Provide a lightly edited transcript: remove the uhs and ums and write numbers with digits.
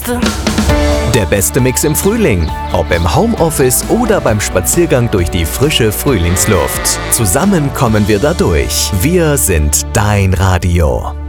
Beste. Der beste Mix im Frühling. Ob im Homeoffice oder beim Spaziergang durch die frische Frühlingsluft. Zusammen kommen wir da durch. Wir sind dein Radio.